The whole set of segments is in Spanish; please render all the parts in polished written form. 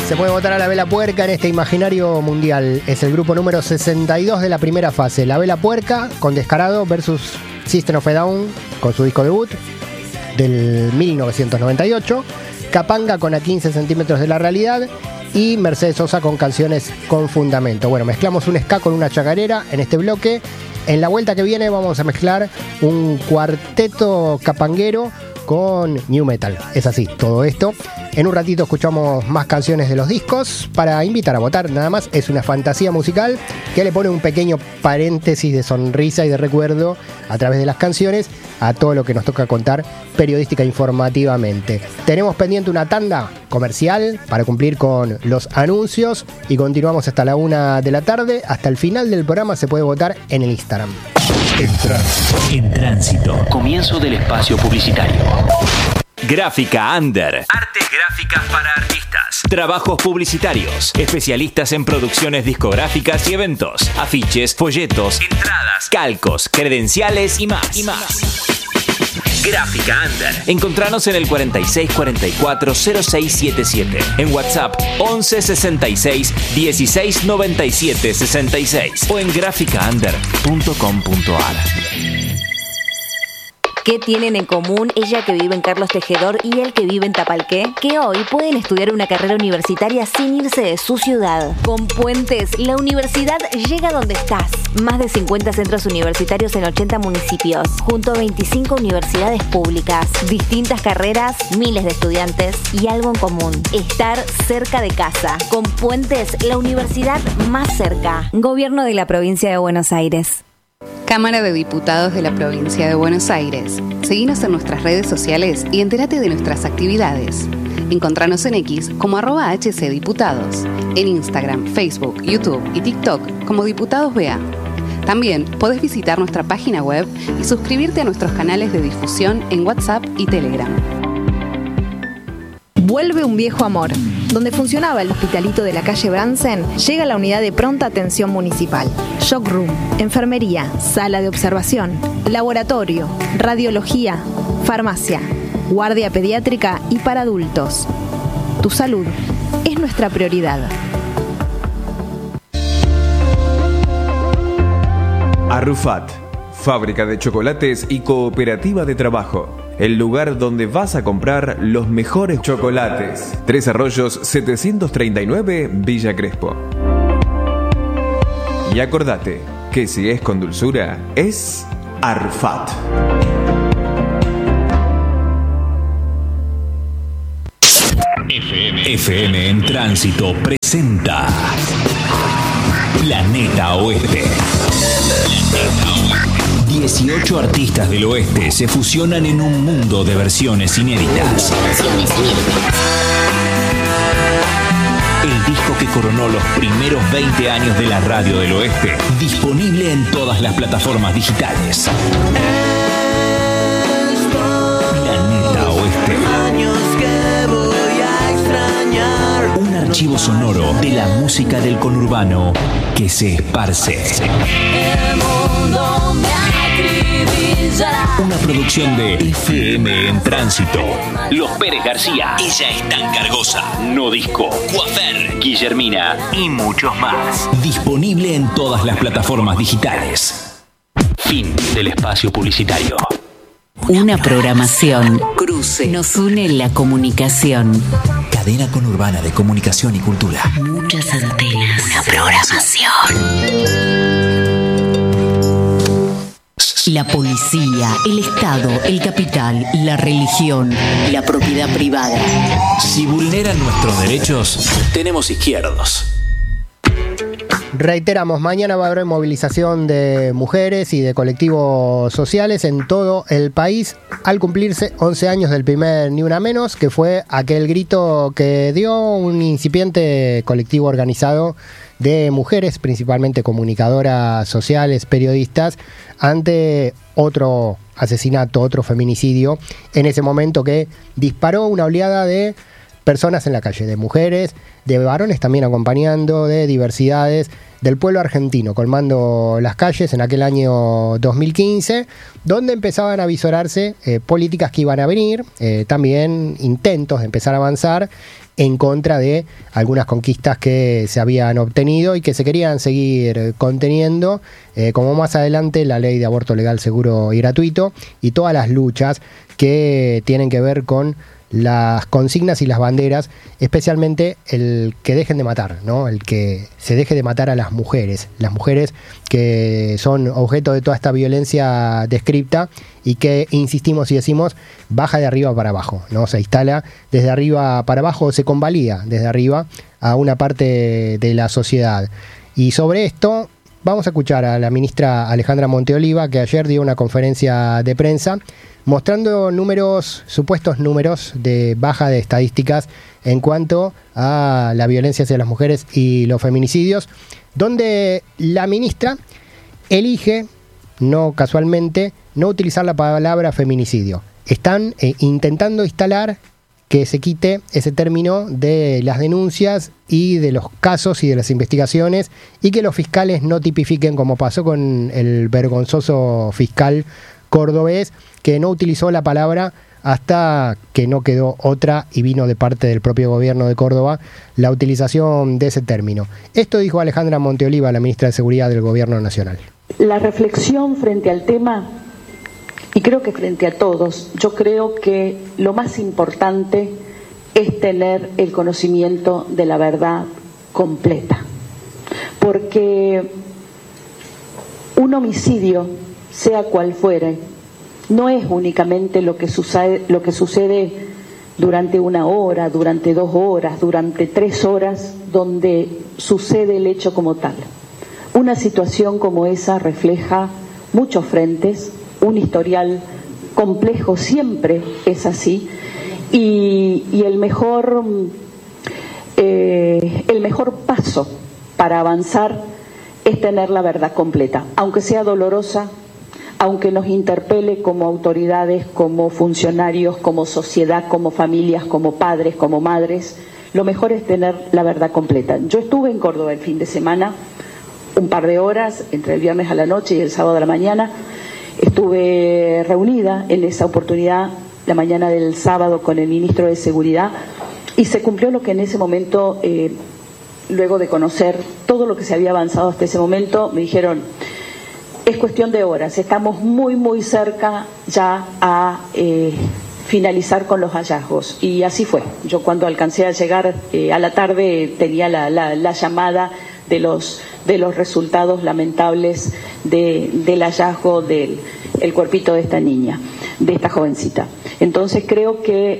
Se puede votar a La Vela Puerca en este imaginario mundial. Es el grupo número 62 de la primera fase. La Vela Puerca con Descarado versus System of a Down con su disco debut del 1998. Capanga con A 15 centímetros de la realidad. Y Mercedes Sosa con Canciones con Fundamento. Bueno, mezclamos un ska con una chacarera en este bloque. En la vuelta que viene vamos a mezclar un cuarteto capanguero con new metal. Es así, todo esto. En un ratito escuchamos más canciones de los discos para invitar a votar. Nada más, es una fantasía musical que le pone un pequeño paréntesis de sonrisa y de recuerdo a través de las canciones a todo lo que nos toca contar periodística e informativamente. Tenemos pendiente una tanda comercial para cumplir con los anuncios y continuamos hasta la 1 de la tarde. Hasta el final del programa se puede votar en el Instagram. En tránsito. Comienzo del espacio publicitario. Gráfica Under. Artes gráficas para artistas. Trabajos publicitarios. Especialistas en producciones discográficas y eventos. Afiches, folletos, entradas, calcos, credenciales y más. Gráfica Under. Encontranos en el 4644-0677. En WhatsApp 1166 1697 66 o en graficaunder.com.ar. ¿Qué tienen en común ella que vive en Carlos Tejedor y él que vive en Tapalqué? Que hoy pueden estudiar una carrera universitaria sin irse de su ciudad. Con Puentes, la universidad llega donde estás. Más de 50 centros universitarios en 80 municipios, junto a 25 universidades públicas. Distintas carreras, miles de estudiantes y algo en común: estar cerca de casa. Con Puentes, la universidad más cerca. Gobierno de la Provincia de Buenos Aires. Cámara de Diputados de la Provincia de Buenos Aires. Seguinos en nuestras redes sociales y entérate de nuestras actividades. Encontranos en X como @HCDiputados, en Instagram, Facebook, YouTube y TikTok como Diputados BA. También podés visitar nuestra página web y suscribirte a nuestros canales de difusión en WhatsApp y Telegram. Vuelve un viejo amor. Donde funcionaba el hospitalito de la calle Bransen, llega la unidad de pronta atención municipal. Shock Room, enfermería, sala de observación, laboratorio, radiología, farmacia, guardia pediátrica y para adultos. Tu salud es nuestra prioridad. Arrufat, fábrica de chocolates y cooperativa de trabajo. El lugar donde vas a comprar los mejores chocolates. 3 Arroyos 739 Villa Crespo. Y acordate que si es con dulzura, es Arrufat. FM en Tránsito presenta Planeta Oeste. 18 artistas del oeste se fusionan en un mundo de versiones inéditas. El disco que coronó los primeros 20 años de la radio del oeste, disponible en todas las plataformas digitales. Planeta Oeste. Un archivo sonoro de la música del conurbano que se esparce. Una producción de FM en Tránsito. Los Pérez García, Ella es tan cargosa, No Disco, Coafer, Guillermina y muchos más. Disponible en todas las plataformas digitales. Fin del espacio publicitario. Una programación. Cruce. Nos une la comunicación. Cadena conurbana de comunicación y cultura. Muchas antenas. Una programación. La policía, el Estado, el capital, la religión, la propiedad privada. Si vulneran nuestros derechos, tenemos izquierdos. Reiteramos, mañana va a haber movilización de mujeres y de colectivos sociales en todo el país al cumplirse 11 años del primer Ni Una Menos, que fue aquel grito que dio un incipiente colectivo organizado de mujeres, principalmente comunicadoras sociales, periodistas, ante otro asesinato, otro feminicidio, en ese momento que disparó una oleada de personas en la calle, de mujeres, de varones también acompañando, de diversidades del pueblo argentino, colmando las calles en aquel año 2015, donde empezaban a visorarse políticas que iban a venir, también intentos de empezar a avanzar en contra de algunas conquistas que se habían obtenido y que se querían seguir conteniendo, como más adelante la ley de aborto legal, seguro y gratuito, y todas las luchas que tienen que ver con las consignas y las banderas, especialmente el que dejen de matar, ¿no? El que se deje de matar a las mujeres que son objeto de toda esta violencia descripta y que, insistimos y decimos, baja de arriba para abajo, ¿no? Se instala desde arriba para abajo, se convalida desde arriba a una parte de la sociedad. Y sobre esto vamos a escuchar a la ministra Alejandra Monteoliva, que ayer dio una conferencia de prensa mostrando supuestos números de baja de estadísticas en cuanto a la violencia hacia las mujeres y los feminicidios, donde la ministra elige, no casualmente, no utilizar la palabra feminicidio. Están intentando instalar que se quite ese término de las denuncias y de los casos y de las investigaciones, y que los fiscales no tipifiquen, como pasó con el vergonzoso fiscal cordobés, que no utilizó la palabra hasta que no quedó otra y vino de parte del propio gobierno de Córdoba la utilización de ese término. Esto dijo Alejandra Monteoliva, la ministra de Seguridad del Gobierno Nacional. La reflexión frente al tema, y creo que frente a todos, yo creo que lo más importante es tener el conocimiento de la verdad completa. Porque un homicidio, sea cual fuere, no es únicamente lo que sucede durante 1 hora, durante 2 horas, durante 3 horas, donde sucede el hecho como tal. Una situación como esa refleja muchos frentes, un historial complejo, siempre es así, y el mejor paso para avanzar es tener la verdad completa, aunque sea dolorosa, aunque nos interpele como autoridades, como funcionarios, como sociedad, como familias, como padres, como madres. Lo mejor es tener la verdad completa. Yo estuve en Córdoba el fin de semana, un par de horas, entre el viernes a la noche y el sábado a la mañana. Estuve reunida en esa oportunidad la mañana del sábado con el ministro de Seguridad, y se cumplió lo que en ese momento, luego de conocer todo lo que se había avanzado hasta ese momento, me dijeron: es cuestión de horas, estamos muy muy cerca ya a finalizar con los hallazgos. Y así fue. Yo, cuando alcancé a llegar a la tarde, tenía la llamada de los resultados lamentables del hallazgo del cuerpito de esta niña, de esta jovencita. Entonces creo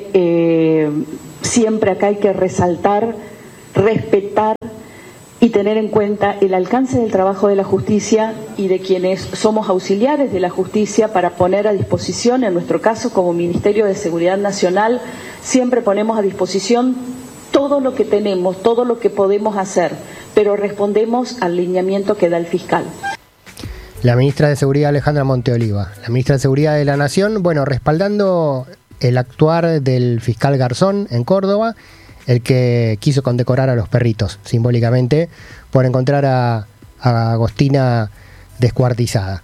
que siempre acá hay que resaltar, respetar y tener en cuenta el alcance del trabajo de la justicia y de quienes somos auxiliares de la justicia, para poner a disposición, en nuestro caso como Ministerio de Seguridad Nacional, siempre ponemos a disposición todo lo que tenemos, todo lo que podemos hacer, pero respondemos al lineamiento que da el fiscal. La ministra de Seguridad Alejandra Monteoliva, la ministra de Seguridad de la Nación, bueno, respaldando el actuar del fiscal Garzón en Córdoba, el que quiso condecorar a los perritos simbólicamente por encontrar a Agostina descuartizada.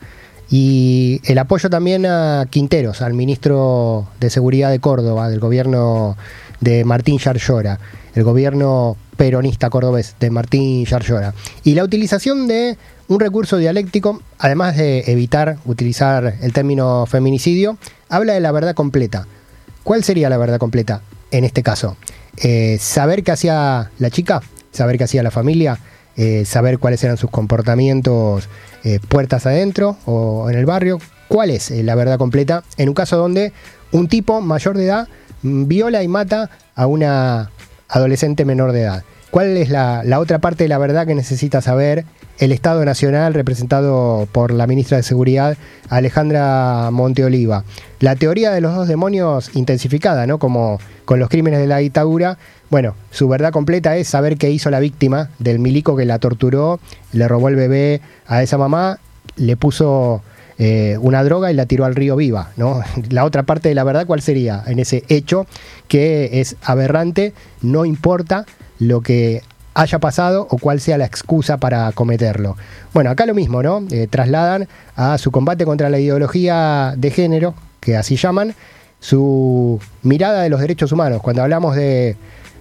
Y el apoyo también a Quinteros, al ministro de Seguridad de Córdoba, del gobierno de Martín Yarlora, el gobierno peronista cordobés de Martín Yarlora. Y la utilización de un recurso dialéctico, además de evitar utilizar el término feminicidio, habla de la verdad completa. ¿Cuál sería la verdad completa en este caso? Saber qué hacía la chica, saber qué hacía la familia, saber cuáles eran sus comportamientos puertas adentro o en el barrio. ¿Cuál es la verdad completa en un caso donde un tipo mayor de edad viola y mata a una adolescente menor de edad? ¿Cuál es la otra parte de la verdad que necesita saber el Estado Nacional, representado por la ministra de Seguridad, Alejandra Monteoliva? La teoría de los 2 demonios intensificada, ¿no? Como con los crímenes de la dictadura. Bueno, su verdad completa es saber qué hizo la víctima del milico que la torturó, le robó el bebé a esa mamá, le puso una droga y la tiró al río viva, ¿no? La otra parte de la verdad, ¿cuál sería en ese hecho que es aberrante? No importa lo que haya pasado o cuál sea la excusa para cometerlo. Bueno, acá lo mismo, ¿no? Trasladan a su combate contra la ideología de género, que así llaman, su mirada de los derechos humanos. Cuando hablamos de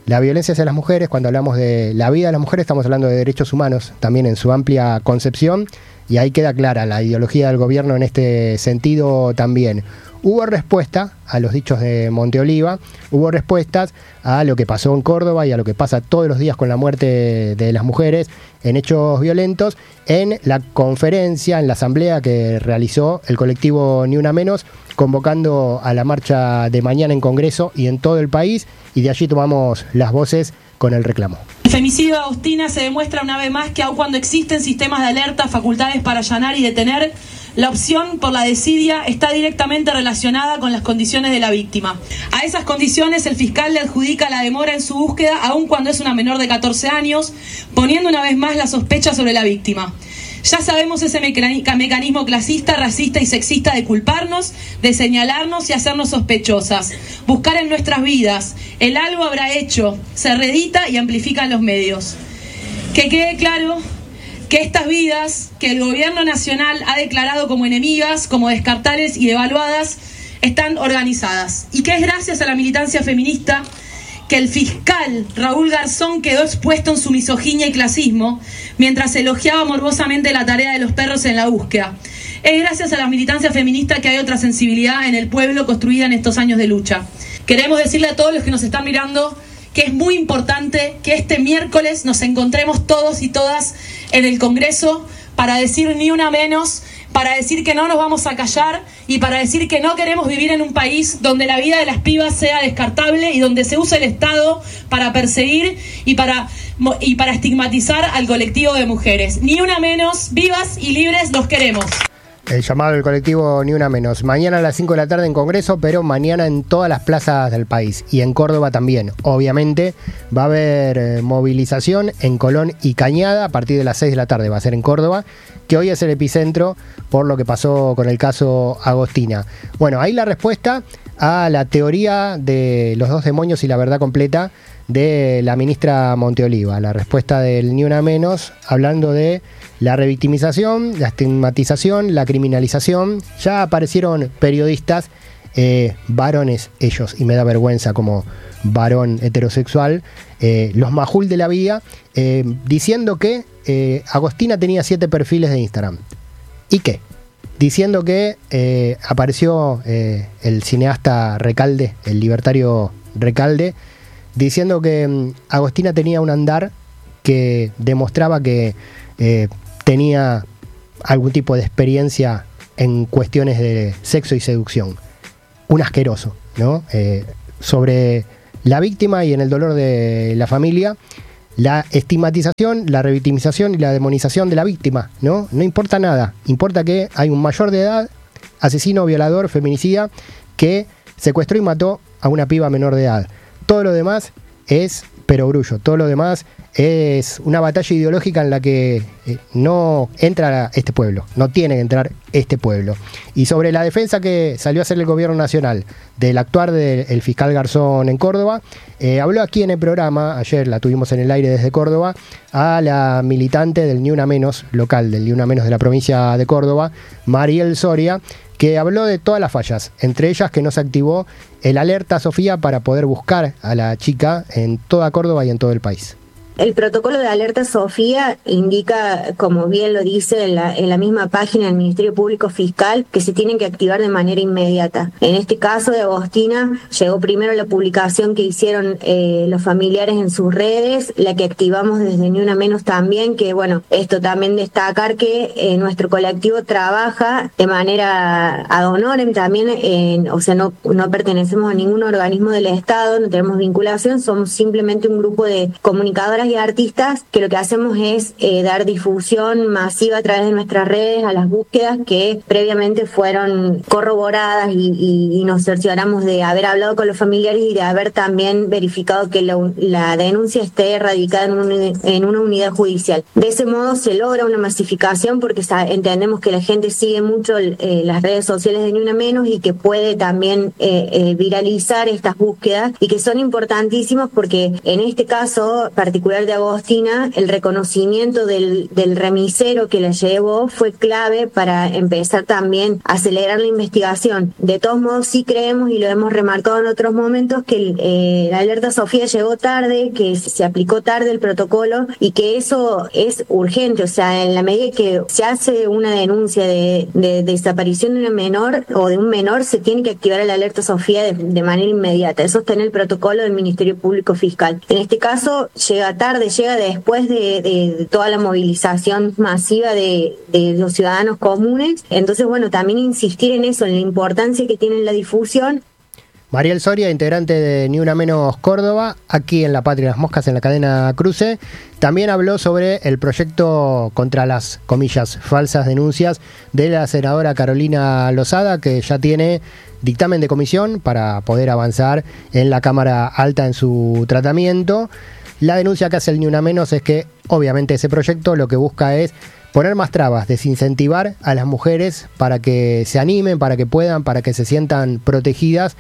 la violencia hacia las mujeres, cuando hablamos de la vida de las mujeres, estamos hablando de derechos humanos, también en su amplia concepción, y ahí queda clara la ideología del gobierno en este sentido también. Hubo respuesta a los dichos de Monteoliva, hubo respuestas a lo que pasó en Córdoba y a lo que pasa todos los días con la muerte de las mujeres en hechos violentos, en la conferencia, en la asamblea que realizó el colectivo Ni Una Menos, convocando a la marcha de mañana en Congreso y en todo el país, y de allí tomamos las voces con el reclamo. El femicidio de Agostina se demuestra una vez más que aun cuando existen sistemas de alerta, facultades para allanar y detener, la opción por la desidia está directamente relacionada con las condiciones de la víctima. A esas condiciones el fiscal le adjudica la demora en su búsqueda, aun cuando es una menor de 14 años, poniendo una vez más la sospecha sobre la víctima. Ya sabemos ese mecanismo clasista, racista y sexista de culparnos, de señalarnos y hacernos sospechosas. Buscar en nuestras vidas el algo habrá hecho, se reedita y amplifica en los medios. Que quede claro que estas vidas que el gobierno nacional ha declarado como enemigas, como descartables y devaluadas, están organizadas. Y que es gracias a la militancia feminista que el fiscal Raúl Garzón quedó expuesto en su misoginia y clasismo mientras elogiaba morbosamente la tarea de los perros en la búsqueda. Es gracias a la militancia feminista que hay otra sensibilidad en el pueblo construida en estos años de lucha. Queremos decirle a todos los que nos están mirando que es muy importante que este miércoles nos encontremos todos y todas en el Congreso para decir ni una menos, para decir que no nos vamos a callar y para decir que no queremos vivir en un país donde la vida de las pibas sea descartable y donde se use el Estado para perseguir y para estigmatizar al colectivo de mujeres. Ni una menos, vivas y libres los queremos. El llamado del colectivo Ni Una Menos. Mañana a las 5 de la tarde en Congreso, pero mañana en todas las plazas del país. Y en Córdoba también. Obviamente va a haber movilización en Colón y Cañada a partir de las 6 de la tarde. Va a ser en Córdoba, que hoy es el epicentro por lo que pasó con el caso Agostina. Bueno, ahí la respuesta a la teoría de los dos demonios y la verdad completa de la ministra Monteoliva. La respuesta del Ni Una Menos, hablando de la revictimización, la estigmatización, la criminalización. Ya aparecieron periodistas, varones ellos, y me da vergüenza como varón heterosexual, los majul de la vida, diciendo que Agostina tenía 7 perfiles de Instagram. ¿Y qué? Diciendo que apareció el cineasta Recalde, el libertario Recalde, diciendo que Agostina tenía un andar que demostraba que tenía algún tipo de experiencia en cuestiones de sexo y seducción. Un asqueroso, ¿no? Sobre la víctima y en el dolor de la familia, la estigmatización, la revictimización y la demonización de la víctima, ¿no? No importa nada. Importa que hay un mayor de edad, asesino, violador, feminicida, que secuestró y mató a una piba menor de edad. Todo lo demás es perogrullo, todo lo demás es una batalla ideológica en la que no entra este pueblo, no tiene que entrar este pueblo. Y sobre la defensa que salió a hacer el gobierno nacional del actuar del fiscal Garzón en Córdoba, habló aquí en el programa, ayer la tuvimos en el aire desde Córdoba, a la militante del Ni Una Menos local, del Ni Una Menos de la provincia de Córdoba, Mariel Soria, que habló de todas las fallas, entre ellas que no se activó el alerta Sofía para poder buscar a la chica en toda Córdoba y en todo el país. El protocolo de alerta Sofía indica, como bien lo dice en la misma página del Ministerio Público Fiscal, que se tienen que activar de manera inmediata. En este caso de Agostina, llegó primero la publicación que hicieron los familiares en sus redes, la que activamos desde Ni Una Menos también, que bueno, esto también destacar que nuestro colectivo trabaja de manera ad honorem también, o sea, no pertenecemos a ningún organismo del Estado, no tenemos vinculación, somos simplemente un grupo de comunicadoras y artistas que lo que hacemos es dar difusión masiva a través de nuestras redes a las búsquedas que previamente fueron corroboradas y nos cercioramos de haber hablado con los familiares y de haber también verificado que la denuncia esté radicada en una unidad judicial. De ese modo se logra una masificación porque entendemos que la gente sigue mucho las redes sociales de Ni Una Menos y que puede también viralizar estas búsquedas y que son importantísimas porque en este caso particular particular de Agostina, el reconocimiento del remisero que la llevó fue clave para empezar también a acelerar la investigación. De todos modos, sí creemos, y lo hemos remarcado en otros momentos, que la alerta Sofía llegó tarde, que se aplicó tarde el protocolo y que eso es urgente. O sea, en la medida que se hace una denuncia de desaparición de una menor o de un menor, se tiene que activar la alerta Sofía de manera inmediata. Eso está en el protocolo del Ministerio Público Fiscal. En este caso llega tarde, llega después de toda la movilización masiva de los ciudadanos comunes. Entonces, bueno, también insistir en eso, en la importancia que tiene la difusión. Mariel Soria, integrante de Ni Una Menos Córdoba, aquí en La Patria de las Moscas, en la cadena Cruce, también habló sobre el proyecto contra las, comillas, falsas denuncias de la senadora Carolina Lozada, que ya tiene dictamen de comisión para poder avanzar en la Cámara Alta en su tratamiento. La denuncia que hace el Ni Una Menos es que, obviamente, ese proyecto lo que busca es poner más trabas, desincentivar a las mujeres para que se animen, para que puedan, para que se sientan protegidas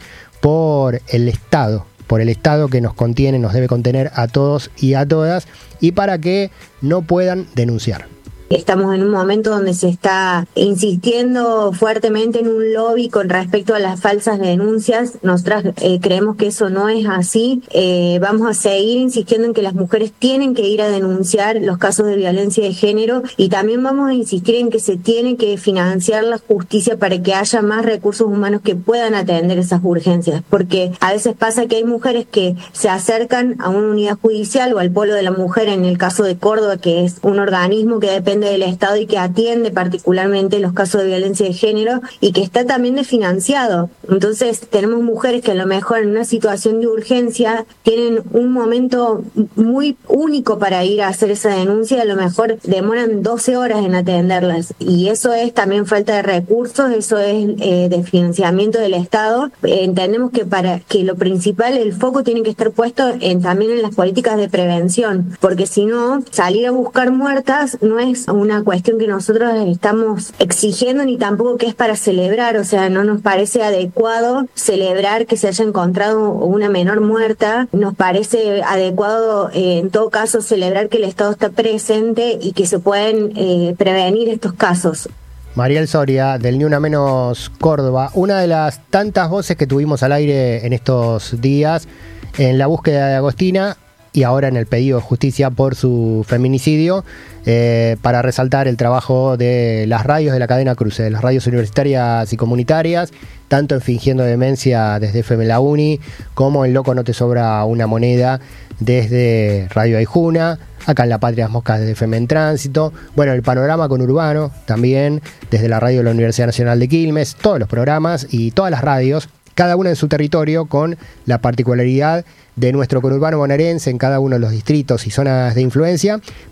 por el Estado que nos contiene, nos debe contener a todos y a todas, y para que no puedan denunciar. Estamos en un momento donde se está insistiendo fuertemente en un lobby con respecto a las falsas denuncias. Nosotras creemos que eso no es así. Vamos a seguir insistiendo en que las mujeres tienen que ir a denunciar los casos de violencia de género, y también vamos a insistir en que se tiene que financiar la justicia para que haya más recursos humanos que puedan atender esas urgencias, porque a veces pasa que hay mujeres que se acercan a una unidad judicial o al Polo de la Mujer, en el caso de Córdoba, que es un organismo que depende del Estado y que atiende particularmente los casos de violencia de género y que está también desfinanciado. Entonces tenemos mujeres que a lo mejor en una situación de urgencia tienen un momento muy único para ir a hacer esa denuncia, y a lo mejor demoran 12 horas en atenderlas, y eso es también falta de recursos, eso es desfinanciamiento del Estado. Entendemos que para que lo principal, el foco tiene que estar puesto también en las políticas de prevención, porque si no, salir a buscar muertas no es una cuestión que nosotros estamos exigiendo, ni tampoco que es para celebrar. O sea, no nos parece adecuado celebrar que se haya encontrado una menor muerta. Nos parece adecuado, en todo caso, celebrar que el Estado está presente y que se pueden prevenir estos casos. Mariel Soria, del Ni Una Menos Córdoba, una de las tantas voces que tuvimos al aire en estos días en la búsqueda de Agostina y ahora en el pedido de justicia por su feminicidio, para resaltar el trabajo de las radios de la cadena Cruce, de las radios universitarias y comunitarias, tanto en Fingiendo Demencia desde FM La Uni, como en Loco No Te Sobra Una Moneda desde Radio Aijuna, acá en La Patria de las Moscas desde FM en Tránsito, bueno, el panorama conurbano también desde la radio de la Universidad Nacional de Quilmes, todos los programas y todas las radios, cada una en su territorio, con la particularidad de nuestro conurbano bonaerense en cada uno de los distritos y zonas de influencia,